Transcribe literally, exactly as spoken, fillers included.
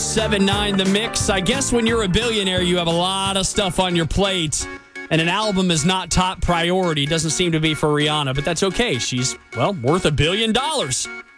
seven nine The Mix. I guess when you're a billionaire, you have a lot of stuff on your plate, and an album is not top priority. Doesn't seem to be for Rihanna, but that's okay. She's, well, worth a billion dollars.